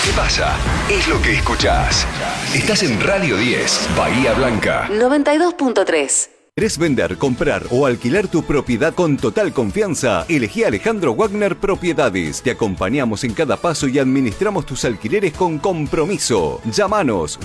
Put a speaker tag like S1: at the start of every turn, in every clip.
S1: que pasa es lo que escuchás. Estás en Radio 10, Bahía Blanca.
S2: 92.3.
S3: ¿Querés vender, comprar o alquilar tu propiedad con total confianza? Elegí a Alejandro Wagner Propiedades. Te acompañamos en cada paso y administramos tus alquileres con compromiso. Llámanos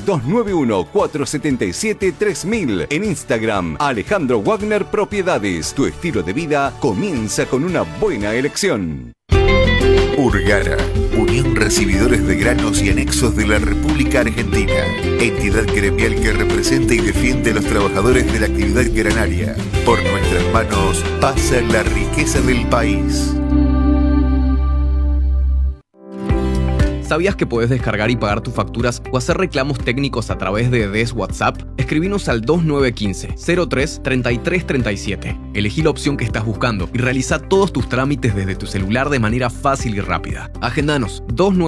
S3: 291-477-3000 en Instagram. Alejandro Wagner Propiedades. Tu estilo de vida comienza con una buena elección.
S4: Urgara, Unión Recibidores de Granos y Anexos de la República Argentina. Entidad gremial que representa y defiende a los trabajadores de la actividad granaria. Por nuestras manos pasa la riqueza del país.
S5: ¿Sabías que podés descargar y pagar tus facturas o hacer reclamos técnicos a través de DES WhatsApp? Escribinos al 2915-03-3337. Elegí la opción que estás buscando y realiza todos tus trámites desde tu celular de manera fácil y rápida. Agendanos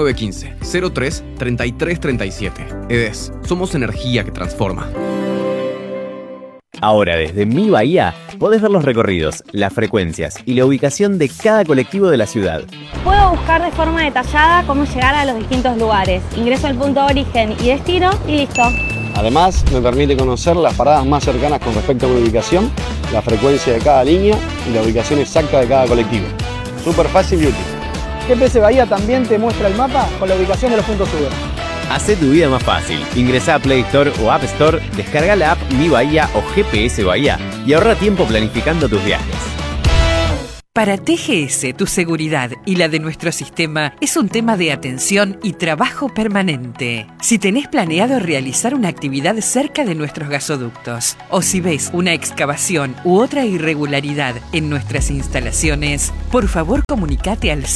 S5: 2915-03-3337. EDES, somos energía que transforma.
S6: Ahora desde Mi Bahía podés ver los recorridos, las frecuencias y la ubicación de cada colectivo de la ciudad.
S7: Puedo buscar de forma detallada cómo llegar a los distintos lugares. Ingreso al punto de origen y destino y listo.
S8: Además, me permite conocer las paradas más cercanas con respecto a mi ubicación, la frecuencia de cada línea y la ubicación exacta de cada colectivo. Súper fácil y útil.
S9: GPS Bahía también te muestra el mapa con la ubicación de los puntos Uber.
S6: Hacé tu vida más fácil. Ingresá a Play Store o App Store, descarga la app Mi Bahía o GPS Bahía y ahorra tiempo planificando tus viajes.
S10: Para TGS, tu seguridad y la de nuestro sistema es un tema de atención y trabajo permanente. Si tenés planeado realizar una actividad cerca de nuestros gasoductos o si ves una excavación u otra irregularidad en nuestras instalaciones, por favor comunicate al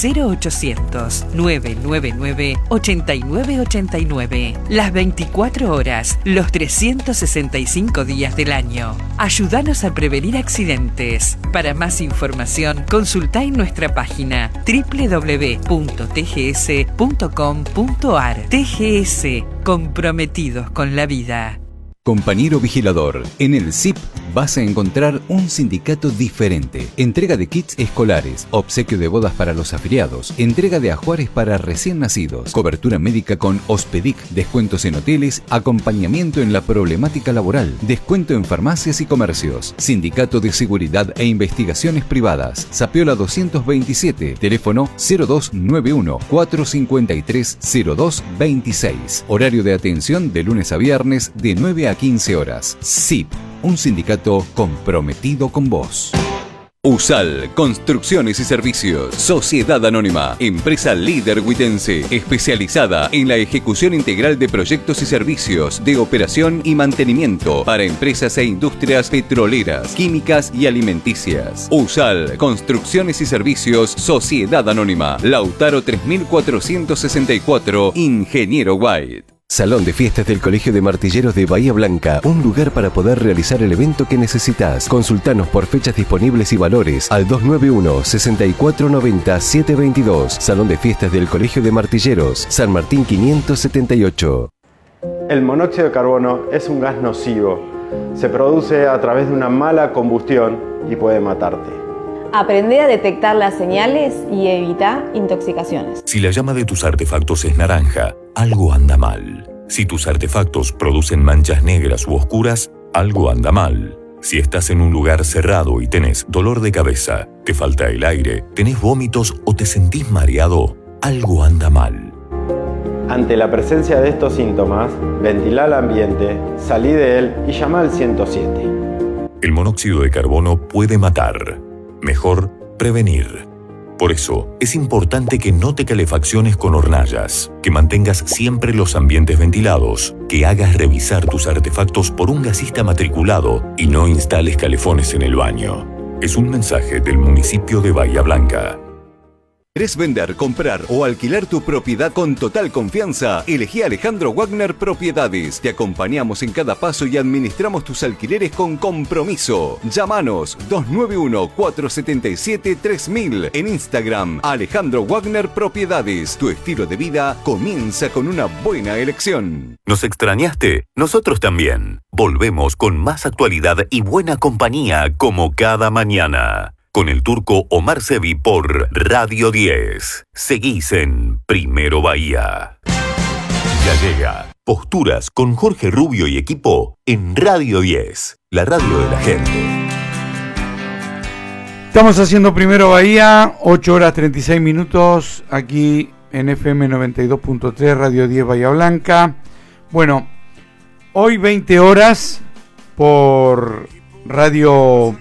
S10: 0800-999-8989. Las 24 horas, los 365 días del año. Ayúdanos a prevenir accidentes. Para más información, consultá en nuestra página www.tgs.com.ar. TGS, comprometidos con la vida.
S3: Compañero vigilador, en el SIP vas a encontrar un sindicato diferente. Entrega de kits escolares, obsequio de bodas para los afiliados, entrega de ajuares para recién nacidos, cobertura médica con Hospedic, descuentos en hoteles, acompañamiento en la problemática laboral, descuento en farmacias y comercios. Sindicato de Seguridad e Investigaciones Privadas, Zapiola 227, teléfono 0291-453-0226. Horario de atención de lunes a viernes de 9 a 15 horas. SIP, un sindicato comprometido con vos. USAL, Construcciones y Servicios, Sociedad Anónima, empresa líder huitense, especializada en la ejecución integral de proyectos y servicios de operación y mantenimiento para empresas e industrias petroleras, químicas y alimenticias. USAL, Construcciones y Servicios, Sociedad Anónima, Lautaro 3464, Ingeniero White.
S11: Salón de Fiestas del Colegio de Martilleros de Bahía Blanca, un lugar para poder realizar el evento que necesitas. Consultanos por fechas disponibles y valores al 291-6490-722. Salón de Fiestas del Colegio de Martilleros, San Martín 578.
S8: El monóxido de carbono es un gas nocivo. Se produce a través de una mala combustión y puede matarte.
S7: Aprende a detectar las señales y evita intoxicaciones.
S4: Si la llama de tus artefactos es naranja, algo anda mal. Si tus artefactos producen manchas negras u oscuras, algo anda mal. Si estás en un lugar cerrado y tenés dolor de cabeza, te falta el aire, tenés vómitos o te sentís mareado, algo anda mal.
S8: Ante la presencia de estos síntomas, ventila el ambiente, salí de él y llama al 107.
S4: El monóxido de carbono puede matar. Mejor prevenir. Por eso, es importante que no te calefacciones con hornallas, que mantengas siempre los ambientes ventilados, que hagas revisar tus artefactos por un gasista matriculado y no instales calefones en el baño. Es un mensaje del municipio de Bahía Blanca.
S3: ¿Querés vender, comprar o alquilar tu propiedad con total confianza? Elegí a Alejandro Wagner Propiedades. Te acompañamos en cada paso y administramos tus alquileres con compromiso. Llámanos 291-477-3000 en Instagram. Alejandro Wagner Propiedades. Tu estilo de vida comienza con una buena elección.
S4: ¿Nos extrañaste? Nosotros también. Volvemos con más actualidad y buena compañía como cada mañana. Con el turco Omar Sevi por Radio 10. Seguís en Primero Bahía. Ya llega Posturas con Jorge Rubio y equipo en Radio 10, la radio de la gente.
S2: Estamos haciendo Primero Bahía, 8 horas 36 minutos, aquí en FM 92.3, Radio 10 Bahía Blanca. Bueno, hoy 20 horas por Radio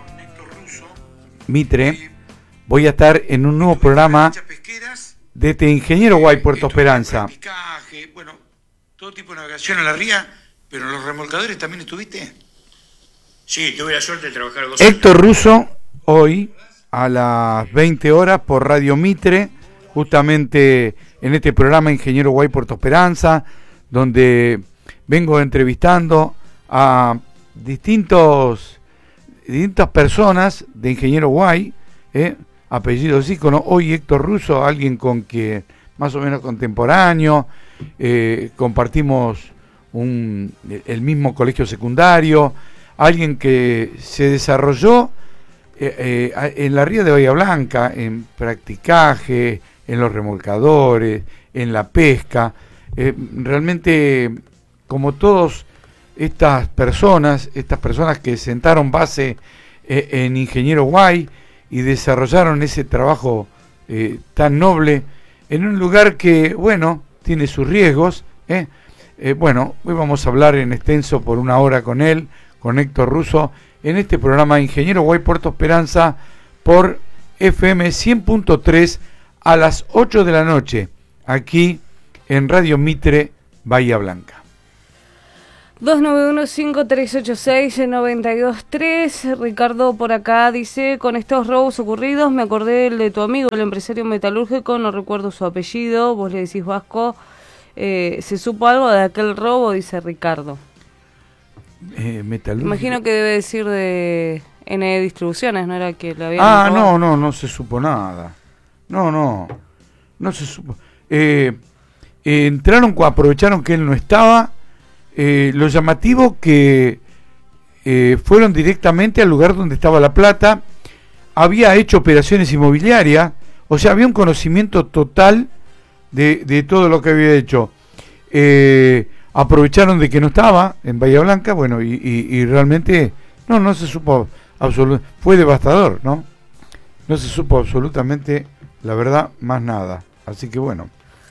S2: Mitre, voy a estar en un nuevo programa de Ingeniero Guay, Puerto Esperanza.
S12: Bueno, todo tipo de navegación en la ría, pero en los remolcadores también estuviste. Sí, tuve la suerte de trabajar 2 años.
S2: Héctor Russo, hoy a las 20 horas por Radio Mitre, justamente en este programa Ingeniero Guay, Puerto Esperanza, donde vengo entrevistando a distintas personas de Ingeniero Guay, apellidos íconos. Hoy Héctor Russo, alguien con quien más o menos contemporáneo, compartimos el mismo colegio secundario, alguien que se desarrolló en la ría de Bahía Blanca, en practicaje, en los remolcadores, en la pesca. Realmente, como todas estas personas que sentaron base en Ingeniero Guay y desarrollaron ese trabajo tan noble en un lugar que, bueno, tiene sus riesgos. Bueno, hoy vamos a hablar en extenso por 1 hora con él, con Héctor Russo, en este programa Ingeniero Guay Puerto Esperanza por FM 100.3 a las 8 de la noche, aquí en Radio Mitre, Bahía Blanca.
S13: 291-5386-923. Ricardo por acá dice: con estos robos ocurridos me acordé del de tu amigo, el empresario metalúrgico, no recuerdo su apellido, vos le decís Vasco. ¿Se supo algo de aquel robo? Dice Ricardo. Imagino que debe decir de N Distribuciones, ¿no era que le habían robado?
S2: No se supo nada. No se supo. Aprovecharon que él no estaba. Lo llamativo que fueron directamente al lugar donde estaba la plata. Había hecho operaciones inmobiliarias, o sea, había un conocimiento total de todo lo que había hecho. Aprovecharon de que no estaba en Bahía Blanca, bueno, y realmente no se supo absolutamente. Fue devastador, ¿no? No se supo absolutamente, la verdad, más nada. Así que bueno.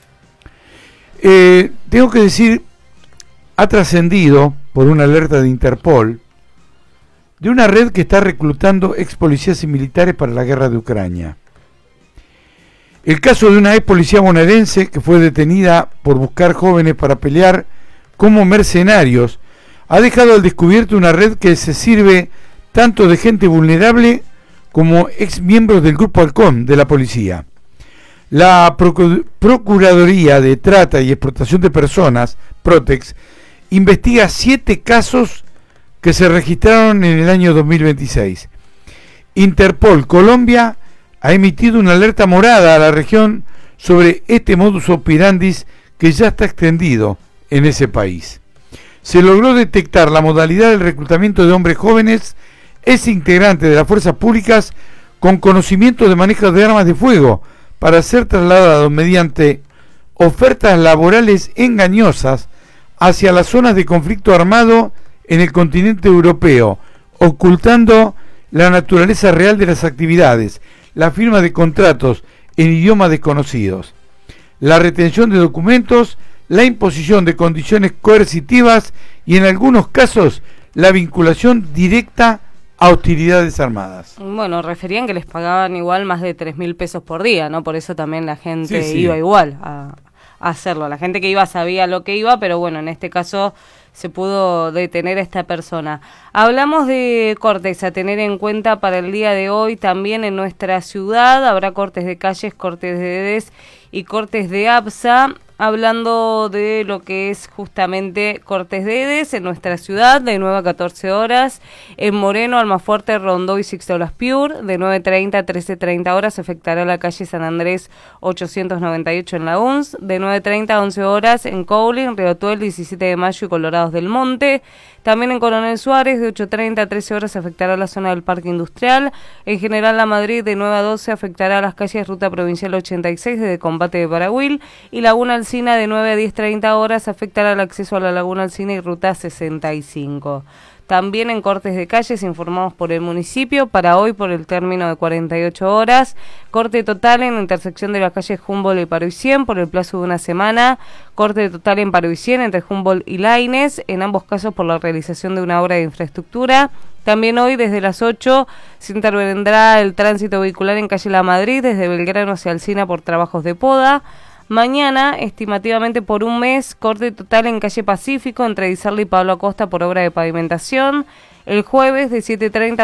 S2: Tengo que decir, ha trascendido por una alerta de Interpol de una red que está reclutando ex policías y militares para la guerra de Ucrania. El caso de una ex policía bonaerense que fue detenida por buscar jóvenes para pelear como mercenarios ha dejado al descubierto una red que se sirve tanto de gente vulnerable como ex miembros del Grupo Halcón de la policía. La Procuraduría de Trata y Explotación de Personas, Protex, investiga 7 casos que se registraron en el año 2026. Interpol Colombia ha emitido una alerta morada a la región sobre este modus operandi que ya está extendido en ese país. Se logró detectar la modalidad del reclutamiento de hombres jóvenes, ex integrantes de las fuerzas públicas con conocimiento de manejo de armas de fuego para ser trasladados mediante ofertas laborales engañosas hacia las zonas de conflicto armado en el continente europeo, ocultando la naturaleza real de las actividades, la firma de contratos en idiomas desconocidos, la retención de documentos, la imposición de condiciones coercitivas y en algunos casos la vinculación directa a hostilidades armadas.
S13: Bueno, referían que les pagaban igual más de 3.000 pesos por día, ¿no? Por eso también la gente iba igual a hacerlo. La gente que iba sabía lo que iba, pero bueno, en este caso se pudo detener a esta persona. Hablamos de cortes a tener en cuenta para el día de hoy. También en nuestra ciudad habrá cortes de calles, cortes de DEDES y cortes de APSA. Hablando de lo que es justamente cortes de EDES en nuestra ciudad, de 9 a 14 horas, en Moreno, Almafuerte, Rondó y Sixto Las Piur, de 9:30 a 13:30 horas, afectará la calle San Andrés 898 en la UNS, de 9:30 a 11 horas en Cowling, Río Tuel, 17 de Mayo y Colorados del Monte. También en Coronel Suárez, de 8:30 a 13 horas, afectará la zona del Parque Industrial. En General La Madrid, de 9 a 12, afectará las calles Ruta Provincial 86 desde Combate de Paraguil y Laguna del Alsina de 9 a 10:30 horas afectará el acceso a la Laguna Alsina y Ruta 65. También en cortes de calles informamos por el municipio, para hoy por el término de 48 horas, corte total en la intersección de las calles Humboldt y Paroicien por el plazo de una semana, corte total en Paroicien entre Humboldt y Laínez, en ambos casos por la realización de una obra de infraestructura. También hoy desde las 8 se intervendrá el tránsito vehicular en calle La Madrid desde Belgrano hacia Alsina por trabajos de poda. Mañana, estimativamente por un mes, corte total en calle Pacífico entre Izarla y Pablo Acosta por obra de pavimentación. El jueves de 7:30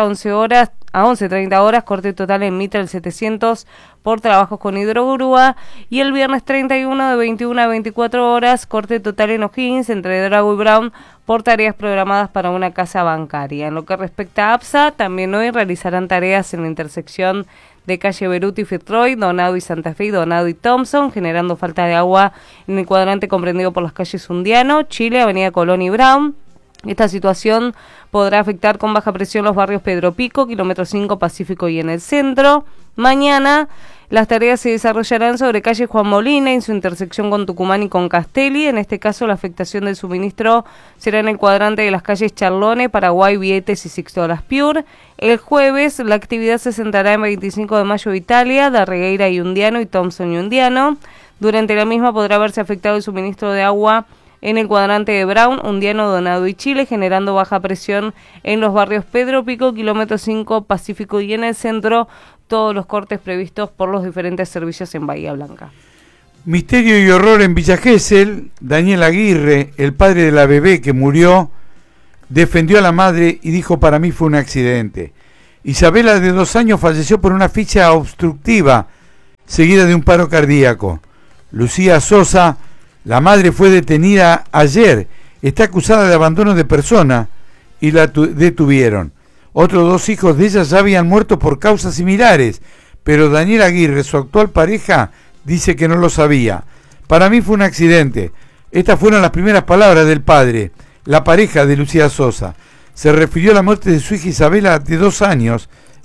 S13: a 11:30 horas, corte total en Mitre el 700 por trabajos con hidrogrúa. Y el viernes 31 de 21 a 24 horas, corte total en O'Higgins entre Drago y Brown por tareas programadas para una casa bancaria. En lo que respecta a APSA, también hoy realizarán tareas en la intersección de calle Beruti y Fitzroy, Donado y Santa Fe, Donado y Thompson, generando falta de agua en el cuadrante comprendido por las calles Undiano, Chile, Avenida Colón y Brown. Esta situación podrá afectar con baja presión los barrios Pedro Pico, kilómetro 5, Pacífico y en el centro. Mañana las tareas se desarrollarán sobre calle Juan Molina en su intersección con Tucumán y con Castelli. En este caso, la afectación del suministro será en el cuadrante de las calles Charlone, Paraguay, Vietes y Sixto Las Piur. El jueves, la actividad se centrará en 25 de Mayo, Italia, Darregueira y Undiano y Thompson y Undiano. Durante la misma podrá haberse afectado el suministro de agua en el cuadrante de Brown, Undiano, Donado y Chile, generando baja presión en los barrios Pedro Pico, kilómetro 5, Pacífico y en el centro, todos los cortes previstos por los diferentes servicios en Bahía Blanca.
S2: Misterio y horror en Villa Gesell. Daniel Aguirre, el padre de la bebé que murió, defendió a la madre y dijo: para mí fue un accidente. Isabela, de 2 años, falleció por una asfixia obstructiva seguida de un paro cardíaco. Lucía Sosa, la madre, fue detenida ayer. Está acusada de abandono de persona y la detuvieron. Otros 2 hijos de ella ya habían muerto por causas similares, pero Daniel Aguirre, su actual pareja, dice que no lo sabía. Para mí fue un accidente. Estas fueron las primeras palabras del padre, la pareja de Lucía Sosa. Se refirió a la muerte de su hija Isabela, de 2 años,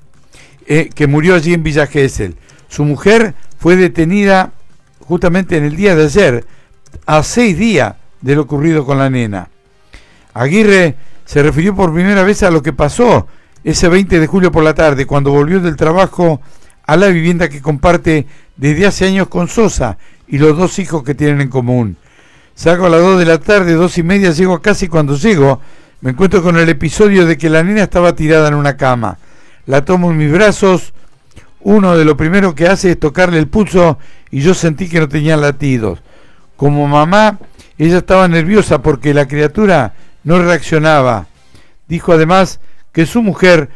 S2: que murió allí en Villa Gesell. Su mujer fue detenida justamente en el día de ayer, a 6 días de lo ocurrido con la nena. Aguirre se refirió por primera vez a lo que pasó ese 20 de julio por la tarde, cuando volvió del trabajo a la vivienda que comparte desde hace años con Sosa y los 2 hijos que tienen en común. Salgo a las 2 de la tarde, 2:30, llego a casa y cuando llego me encuentro con el episodio de que la nena estaba tirada en una cama. La tomo en mis brazos, uno de lo primero que hace es tocarle el pulso y yo sentí que no tenía latidos. Como mamá, ella estaba nerviosa porque la criatura no reaccionaba. Dijo además que su mujer,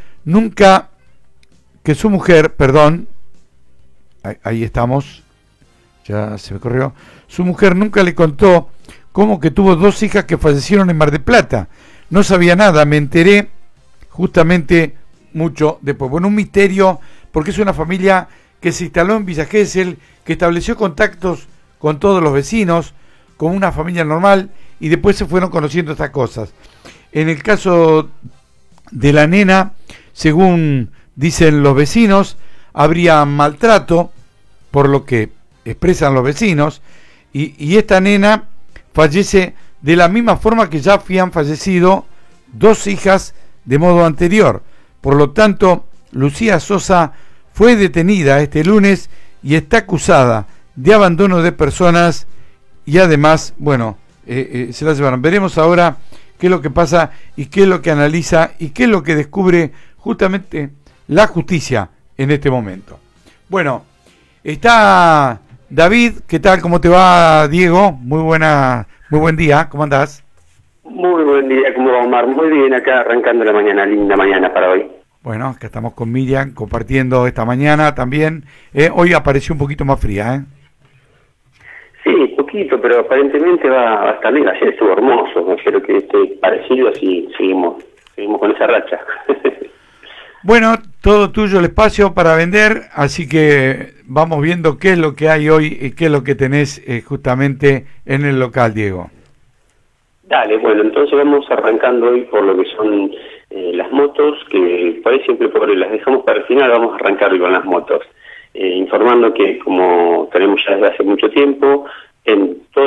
S2: ahí estamos, ya se me corrió, su mujer nunca le contó cómo que tuvo 2 hijas que fallecieron en Mar del Plata. No sabía nada, me enteré justamente mucho después. Bueno, un misterio, porque es una familia que se instaló en Villa Gesell, que estableció contactos con todos los vecinos, como una familia normal, y después se fueron conociendo estas cosas. En el caso de la nena, según dicen los vecinos, habría maltrato, por lo que expresan los vecinos, y esta nena fallece de la misma forma que ya habían fallecido 2 hijas de modo anterior. Por lo tanto, Lucía Sosa fue detenida este lunes y está acusada de abandono de personas y además, se la llevaron. Veremos ahora qué es lo que pasa y qué es lo que analiza y qué es lo que descubre justamente la justicia en este momento. Bueno, está David. ¿Qué tal? ¿Cómo te va, Diego? Muy buen día. ¿Cómo andás?
S14: Muy buen día. ¿Cómo va, Omar? Muy bien, acá arrancando la mañana. Linda mañana para hoy.
S2: Bueno, acá estamos con Miriam compartiendo esta mañana también. Hoy apareció un poquito más fría, ¿eh?
S14: Sí, poquito, pero aparentemente va a estar bien. Ayer estuvo hermoso. Espero que esté parecido, así seguimos con esa racha.
S2: Bueno, todo tuyo el espacio para vender, así que vamos viendo qué es lo que hay hoy y qué es lo que tenés justamente en el local, Diego.
S14: Dale, bueno, entonces vamos arrancando hoy por lo que son las motos, que por ahí siempre las dejamos para el final. Vamos a arrancar hoy con las motos, informando que, como tenemos ya desde hace mucho tiempo, en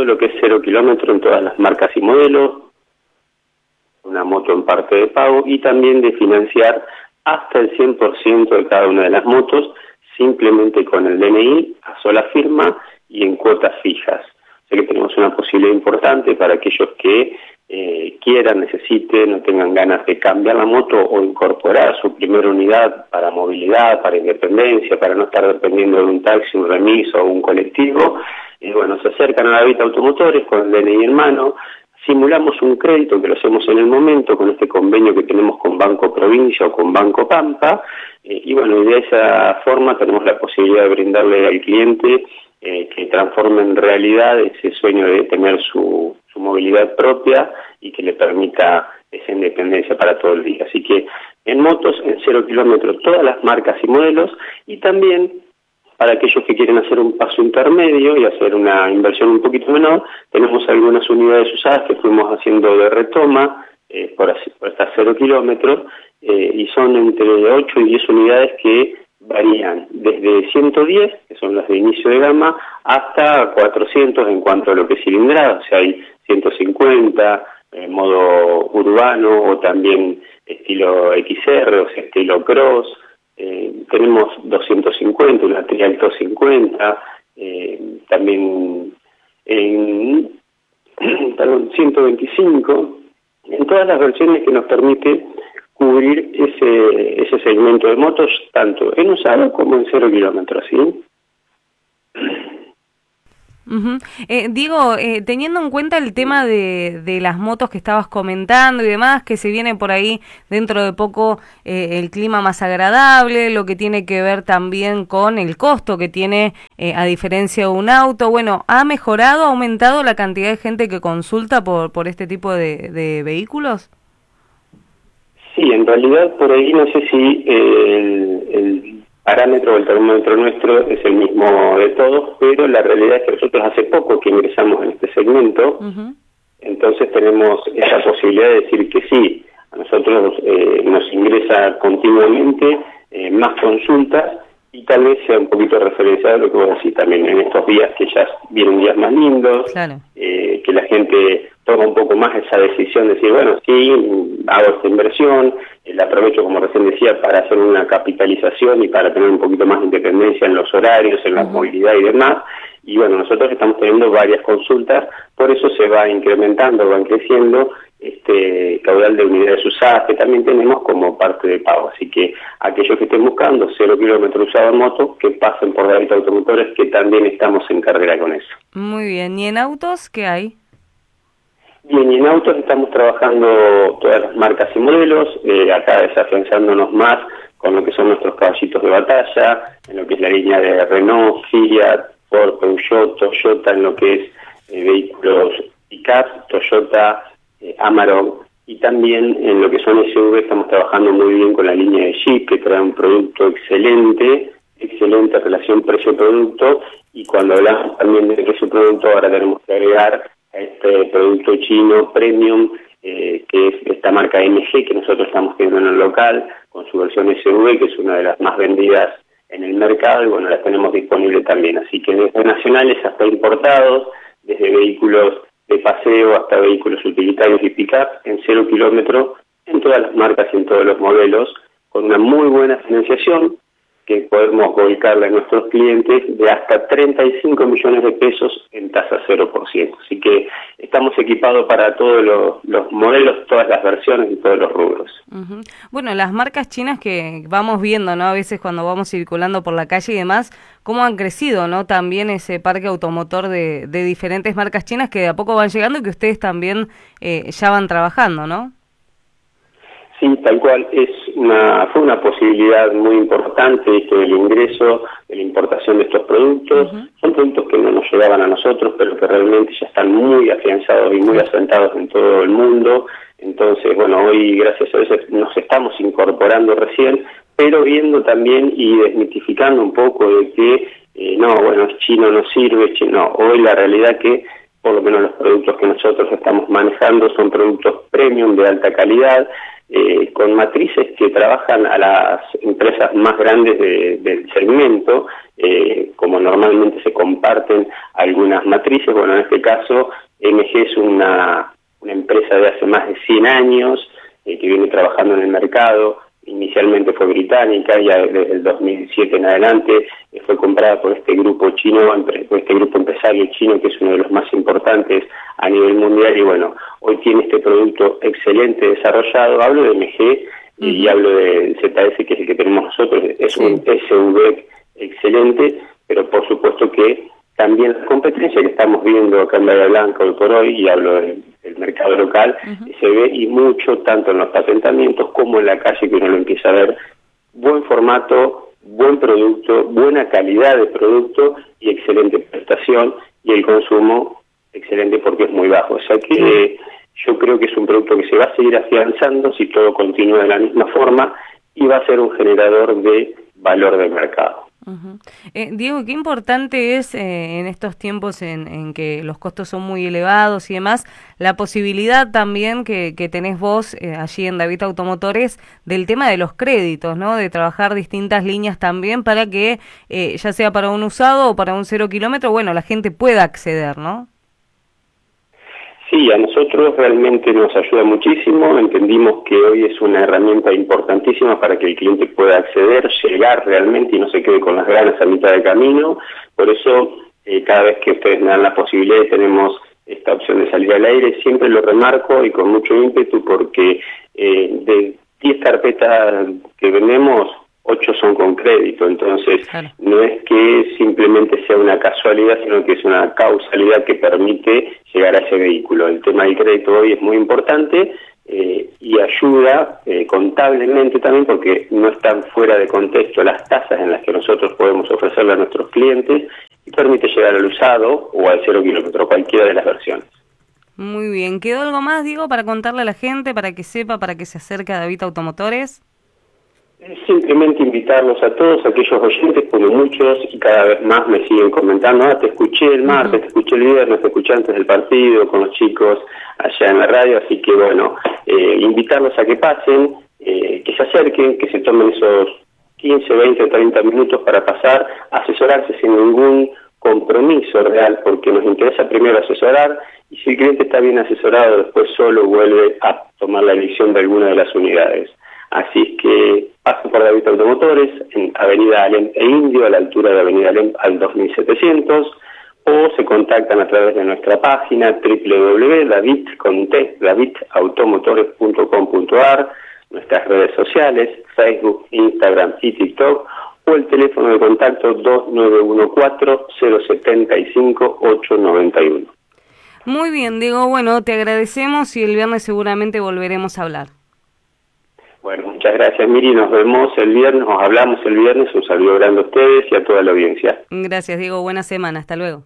S14: todo lo que es 0 kilómetros en todas las marcas y modelos, una moto en parte de pago, y también de financiar hasta el 100% de cada una de las motos, simplemente con el DNI, a sola firma y en cuotas fijas. O sea que tenemos una posibilidad importante para aquellos que quieran, necesiten o tengan ganas de cambiar la moto o incorporar su primera unidad para movilidad, para independencia, para no estar dependiendo de un taxi, un remis o un colectivo. Bueno, se acercan a la Vita Automotores con el DNI en mano, simulamos un crédito que lo hacemos en el momento con este convenio que tenemos con Banco Provincia o con Banco Pampa, y bueno, de esa forma tenemos la posibilidad de brindarle al cliente que transforme en realidad ese sueño de tener su movilidad propia y que le permita esa independencia para todo el día. Así que en motos, en 0 kilómetros, todas las marcas y modelos, y también para aquellos que quieren hacer un paso intermedio y hacer una inversión un poquito menor, tenemos algunas unidades usadas que fuimos haciendo de retoma por estas 0 kilómetros, y son entre 8 y 10 unidades que varían desde 110, que son las de inicio de gama, hasta 400 en cuanto a lo que es cilindrada. O sea, hay 150, modo urbano, o también estilo XR, o sea, estilo cross. Tenemos 250, una Trialto 50, también en 125, en todas las versiones que nos permite cubrir ese segmento de motos, tanto en usado como en 0 kilómetros, ¿sí?
S13: Diego, teniendo en cuenta el tema de las motos que estabas comentando y demás, que se viene por ahí dentro de poco el clima más agradable, lo que tiene que ver también con el costo que tiene a diferencia de un auto, bueno, ¿ha mejorado, ha aumentado la cantidad de gente que consulta por este tipo de vehículos?
S14: Sí, en realidad por ahí no sé si el parámetro o el termómetro nuestro es el mismo de todos, pero la realidad es que nosotros hace poco que ingresamos en este segmento, entonces tenemos esa posibilidad de decir que sí, a nosotros nos ingresa continuamente más consultas, y tal vez sea un poquito referenciado lo que vos decís también en estos días, que ya vienen días más lindos, claro. Que la gente toma un poco más esa decisión de decir, bueno, sí, hago esta inversión, la aprovecho, como recién decía, para hacer una capitalización y para tener un poquito más de independencia en los horarios, en la movilidad y demás. Y bueno, nosotros estamos teniendo varias consultas, por eso se va incrementando, van creciendo este caudal de unidades usadas que también tenemos como parte de pago. Así que aquellos que estén buscando 0 kilómetros usado en moto, que pasen por Vita Automotores, que también estamos en carrera con eso.
S13: Muy bien. ¿Y en autos qué hay?
S14: Bien, y en autos estamos trabajando todas las marcas y modelos, acá desafianzándonos más con lo que son nuestros caballitos de batalla, en lo que es la línea de Renault, Fiat, Ford, Peugeot, Toyota, en lo que es vehículos pick-up, Toyota, Amarok, y también en lo que son SUV estamos trabajando muy bien con la línea de Jeep, que trae un producto excelente relación precio-producto, y cuando hablamos también de precio-producto, ahora tenemos que agregar a este producto chino premium, que es esta marca MG que nosotros estamos teniendo en el local, con su versión SUV, que es una de las más vendidas en el mercado, y bueno, las tenemos disponible también. Así que desde nacionales hasta importados, desde vehículos de paseo hasta vehículos utilitarios y pick-up, en 0 kilómetros, en todas las marcas y en todos los modelos, con una muy buena financiación que podemos volcarle a nuestros clientes de hasta 35 millones de pesos en tasa 0%. Así que estamos equipados para todos los modelos, todas las versiones y todos los rubros.
S13: Bueno, las marcas chinas que vamos viendo, ¿no? A veces cuando vamos circulando por la calle y demás, cómo han crecido, ¿no? También ese parque automotor de diferentes marcas chinas que de a poco van llegando y que ustedes también ya van trabajando, ¿no?
S14: Sí, tal cual, fue una posibilidad muy importante el ingreso de la importación de estos productos. Son productos que no nos llegaban a nosotros, pero que realmente ya están muy afianzados y muy asentados en todo el mundo. Entonces, bueno, hoy gracias a eso nos estamos incorporando recién, pero viendo también y desmitificando un poco de que, es chino, no sirve, chino. Hoy la realidad que, por lo menos los productos que nosotros estamos manejando son productos premium de alta calidad, con matrices que trabajan a las empresas más grandes del segmento, como normalmente se comparten algunas matrices. Bueno, en este caso, MG es una empresa de hace más de 100 años, que viene trabajando en el mercado. Inicialmente fue británica, ya desde el 2007 en adelante fue comprada por este grupo chino, por este grupo empresario chino, que es uno de los más importantes a nivel mundial, y bueno, hoy tiene este producto excelente desarrollado. Hablo de MG y hablo del ZS, que es el que tenemos nosotros, es un SV excelente, pero por supuesto que también la competencia que estamos viendo acá en Bahía Blanca hoy por hoy, y hablo del mercado local, se ve y mucho, tanto en los patentamientos como en la calle, que uno lo empieza a ver. Buen formato, buen producto, buena calidad de producto y excelente prestación, y el consumo excelente porque es muy bajo. O sea que yo creo que es un producto que se va a seguir afianzando si todo continúa de la misma forma, y va a ser un generador de valor del mercado.
S13: Diego, qué importante es en estos tiempos en que los costos son muy elevados y demás, la posibilidad también que tenés vos allí en David Automotores del tema de los créditos, ¿no? De trabajar distintas líneas también para que, ya sea para un usado o para un 0 kilómetro, bueno, la gente pueda acceder, ¿no?
S14: Sí, a nosotros realmente nos ayuda muchísimo. Entendimos que hoy es una herramienta importantísima para que el cliente pueda acceder, llegar realmente y no se quede con las ganas a mitad de camino. Por eso, cada vez que ustedes me dan la posibilidad y tenemos esta opción de salir al aire, siempre lo remarco y con mucho ímpetu, porque de 10 carpetas que vendemos, 8 son con crédito. Entonces, no es que simplemente sea una casualidad, sino que es una causalidad que permite llegar a ese vehículo. El tema del crédito hoy es muy importante y ayuda contablemente también, porque no están fuera de contexto las tasas en las que nosotros podemos ofrecerle a nuestros clientes, y permite llegar al usado o al 0 kilómetro, cualquiera de las versiones.
S13: Muy bien. ¿Quedó algo más, Diego, para contarle a la gente, para que sepa, para que se acerque a David Automotores?
S14: Simplemente invitarlos a todos aquellos oyentes, como muchos y cada vez más me siguen comentando: te escuché el martes, te escuché el viernes, te escuché antes del partido con los chicos allá en la radio. Así que bueno, invitarlos a que pasen, que se acerquen, que se tomen esos 15, 20, 30 minutos para pasar, asesorarse sin ningún compromiso real, porque nos interesa primero asesorar, y si el cliente está bien asesorado, después solo vuelve a tomar la elección de alguna de las unidades. Así es que pasen por David Automotores, en Avenida Alem e Indio, a la altura de Avenida Alem al 2700, o se contactan a través de nuestra página www.davidautomotores.com.ar, nuestras redes sociales, Facebook, Instagram y TikTok, o el teléfono de contacto 2914-075-891.
S13: Muy bien, Diego, bueno, te agradecemos y el viernes seguramente volveremos a hablar.
S14: Bueno, muchas gracias, Miri. Nos vemos el viernes, nos hablamos el viernes. Un saludo grande a ustedes y a toda la audiencia.
S13: Gracias, Diego. Buena semana. Hasta luego.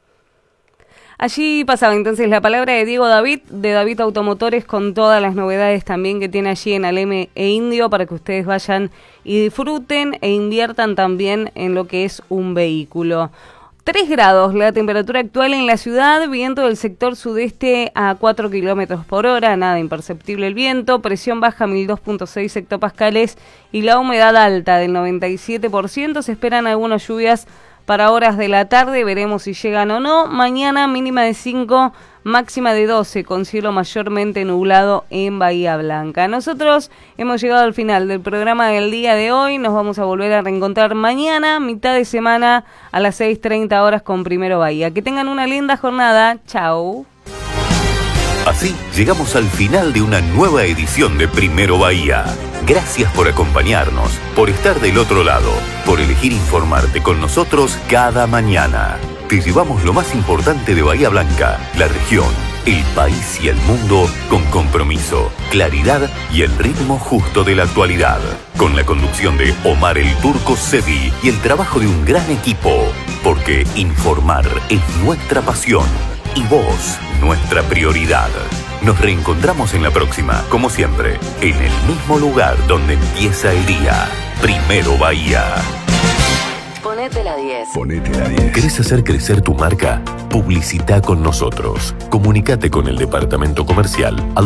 S13: Allí pasaba entonces la palabra de Diego David, de David Automotores, con todas las novedades también que tiene allí en Alem e Indio, para que ustedes vayan y disfruten e inviertan también en lo que es un vehículo. 3 grados la temperatura actual en la ciudad, viento del sector sudeste a 4 kilómetros por hora, nada imperceptible el viento, presión baja 1002.6 hectopascales y la humedad alta del 97%. Se esperan algunas lluvias para horas de la tarde, veremos si llegan o no. Mañana mínima de 5, máxima de 12, con cielo mayormente nublado en Bahía Blanca. Nosotros hemos llegado al final del programa del día de hoy. Nos vamos a volver a reencontrar mañana, mitad de semana, a las 6:30 horas con Primero Bahía. Que tengan una linda jornada. Chau.
S4: Así llegamos al final de una nueva edición de Primero Bahía. Gracias por acompañarnos, por estar del otro lado, por elegir informarte con nosotros cada mañana. Te llevamos lo más importante de Bahía Blanca, la región, el país y el mundo, con compromiso, claridad y el ritmo justo de la actualidad. Con la conducción de Omar el Turco Sevi y el trabajo de un gran equipo. Porque informar es nuestra pasión y vos, nuestra prioridad. Nos reencontramos en la próxima, como siempre, en el mismo lugar donde empieza el día. Primero Bahía.
S15: Ponete la 10.
S1: Ponete la 10.
S4: ¿Querés hacer crecer tu marca? Publicita con nosotros. Comunicate con el departamento comercial al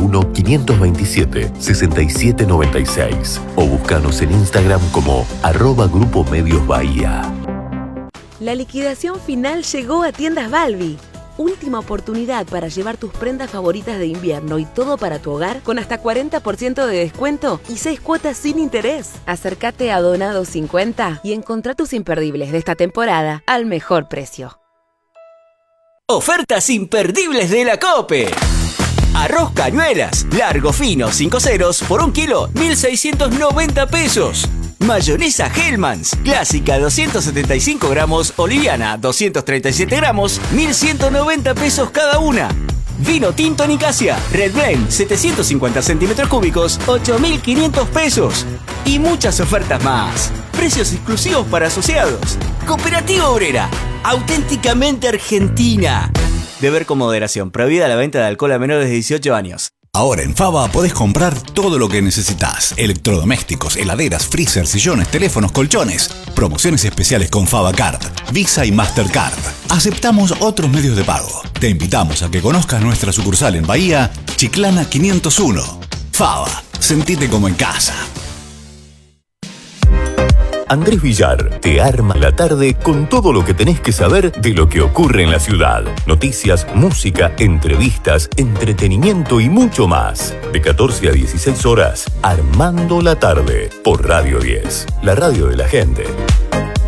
S4: 291-527-6796 o búscanos en Instagram como @Grupo Medios Bahía.
S15: La liquidación final llegó a Tiendas Balbi. Última oportunidad para llevar tus prendas favoritas de invierno y todo para tu hogar con hasta 40% de descuento y 6 cuotas sin interés. Acércate a Donado 50 y encontrá tus imperdibles de esta temporada al mejor precio.
S16: Ofertas imperdibles de la COPE. Arroz cañuelas, largo fino 5 ceros por 1 kilo, 1.690 pesos. Mayonesa Hellmann's, clásica 275 gramos o liviana 237 gramos, 1.190 pesos cada una. Vino tinto Nicasia, Red Blend, 750 centímetros cúbicos, 8.500 pesos. Y muchas ofertas más. Precios exclusivos para asociados. Cooperativa Obrera, auténticamente argentina. Beber con moderación, prohibida la venta de alcohol a menores de 18 años.
S17: Ahora en Fava podés comprar todo lo que necesitas. Electrodomésticos, heladeras, freezer, sillones, teléfonos, colchones. Promociones especiales con Fava Card, Visa y Mastercard. Aceptamos otros medios de pago. Te invitamos a que conozcas nuestra sucursal en Bahía, Chiclana 501. Fava, sentite como en casa.
S4: Andrés Villar te arma la tarde con todo lo que tenés que saber de lo que ocurre en la ciudad. Noticias, música, entrevistas, entretenimiento y mucho más. De 14 a 16 horas, Armando la tarde por Radio 10, la radio de la gente.